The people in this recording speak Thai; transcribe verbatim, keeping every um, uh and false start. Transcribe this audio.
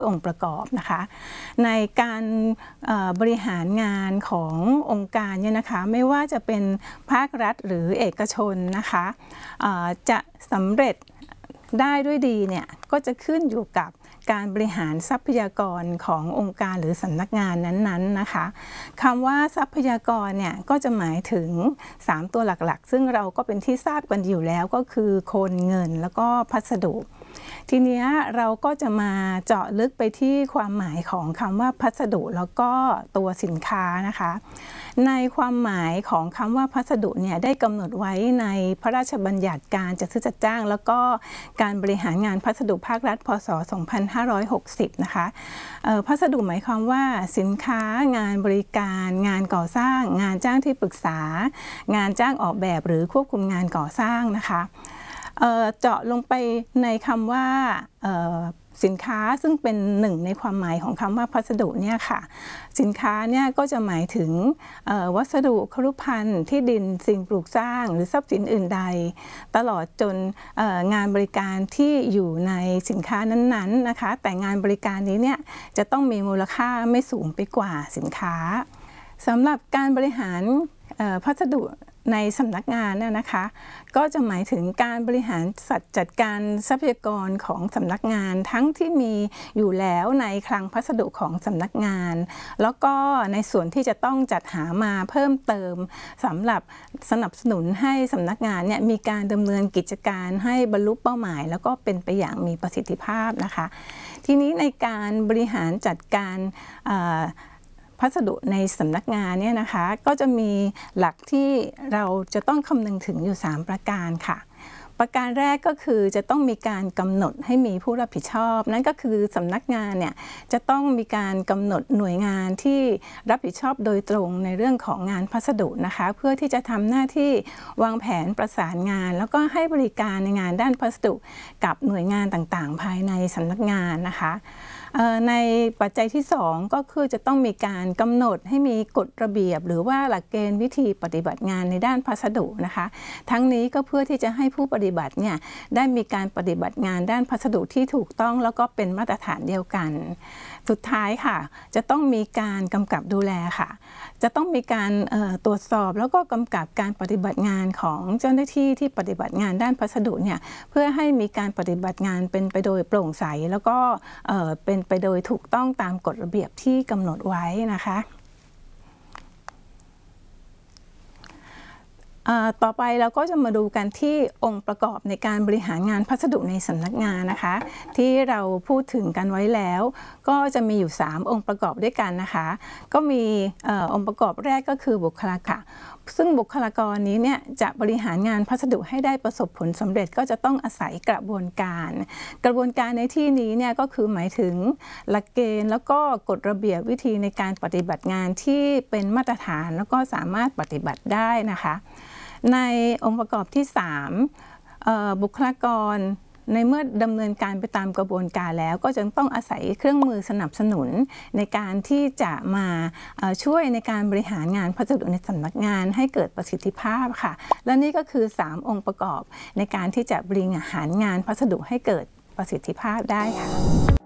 องค์ประกอบนะคะในการบริหารงานขององค์การเนี่ยนะคะไม่ว่าจะเป็นภาครัฐหรือเอกชนนะคะจะสำเร็จได้ด้วยดีเนี่ยก็จะขึ้นอยู่กับการบริหารทรัพยากรขององค์การหรือสำนักงานนั้นๆนะคะคำว่าทรัพยากรเนี่ยก็จะหมายถึงสามตัวหลักๆซึ่งเราก็เป็นที่ทราบกันอยู่แล้วก็คือคนเงินแล้วก็พัสดุทีนี้เราก็จะมาเจาะลึกไปที่ความหมายของคำว่าพัสดุแล้วก็ตัวสินค้านะคะในความหมายของคำว่าพัสดุเนี่ยได้กำหนดไว้ในพระราชบัญญัติการจัดซื้อจัดจ้างแล้วก็การบริหารงานพัสดุภาครัฐพ.ศ. สองพันห้าร้อยหกสิบนะคะพัสดุหมายความว่าสินค้างานบริการงานก่อสร้างงานจ้างที่ปรึกษางานจ้างออกแบบหรือควบคุมงานก่อสร้างนะคะเ, เจาะลงไปในคำว่าสินค้าซึ่งเป็นหนึ่งในความหมายของคำว่าพัสดุเนี่ยค่ะสินค้าเนี่ยก็จะหมายถึงวัสดุครุภัณฑ์ที่ดินสิ่งปลูกสร้างหรือทรัพย์สินอื่นใดตลอดจนงานบริการที่อยู่ในสินค้านั้นๆนะคะแต่งานบริการนี้เนี่ยจะต้องมีมูลค่าไม่สูงไปกว่าสินค้าสำหรับการบริหารพัสดุในสำนักงานเนี่ยนะคะก็จะหมายถึงการบริหารจัดการทรัพยากรของสำนักงานทั้งที่มีอยู่แล้วในคลังพัสดุของสำนักงานแล้วก็ในส่วนที่จะต้องจัดหามาเพิ่มเติมสำหรับสนับสนุนให้สำนักงานเนี่ยมีการดำเนินกิจการให้บรรลุเป้าหมายแล้วก็เป็นไปอย่างมีประสิทธิภาพนะคะทีนี้ในการบริหารจัดการพัสดุในสำนักงานเนี่ยนะคะก็จะมีหลักที่เราจะต้องคำนึงถึงอยู่สามประการค่ะประการแรกก็คือจะต้องมีการกำหนดให้มีผู้รับผิดชอบนั่นก็คือสำนักงานเนี่ยจะต้องมีการกำหนดหน่วยงานที่รับผิดชอบโดยตรงในเรื่องของงานพัสดุนะคะเพื่อที่จะทำหน้าที่วางแผนประสานงานแล้วก็ให้บริการในงานด้านพัสดุกับหน่วยงานต่างๆภายในสำนักงานนะคะในปัจจัยที่สองก็คือจะต้องมีการกำหนดให้มีกฎระเบียบหรือว่าหลักเกณฑ์วิธีปฏิบัติงานในด้านพัสดุนะคะทั้งนี้ก็เพื่อที่จะให้ผู้ปฏิบัติเนี่ยได้มีการปฏิบัติงานด้านพัสดุที่ถูกต้องแล้วก็เป็นมาตรฐานเดียวกันสุดท้ายค่ะจะต้องมีการกำกับดูแลค่ะจะต้องมีการตรวจสอบแล้วก็กำกับการปฏิบัติงานของเจ้าหน้าที่ที่ปฏิบัติงานด้านพัสดุเนี่ยเพื่อให้มีการปฏิบัติงานเป็นไปโดยโปร่งใสแล้วก็เป็นไปโดยถูกต้องตามกฎระเบียบที่กำหนดไว้นะคะต่อไปเราก็จะมาดูกันที่องค์ประกอบในการบริหารงานพัสดุในสำนักงานนะคะที่เราพูดถึงกันไว้แล้วก็จะมีอยู่สามองค์ประกอบด้วยกันนะคะก็มีองค์ประกอบแรกก็คือบุคลากรซึ่งบุคลากรนี้เนี่ยจะบริหารงานพัสดุให้ได้ประสบผลสำเร็จก็จะต้องอาศัยกระบวนการกระบวนการในที่นี้เนี่ยก็คือหมายถึงหลักเกณฑ์แล้วก็กฎระเบียบวิธีในการปฏิบัติงานที่เป็นมาตรฐานแล้วก็สามารถปฏิบัติได้นะคะในองค์ประกอบที่สามบุคลากรในเมื่อดำเนินการไปตามกระบวนการแล้วก็จะต้องอาศัยเครื่องมือสนับสนุนในการที่จะมาช่วยในการบริหารงานพัสดุในสำนักงานให้เกิดประสิทธิภาพค่ะและนี่ก็คือสามองค์ประกอบในการที่จะบริหารงานพัสดุให้เกิดประสิทธิภาพได้ค่ะ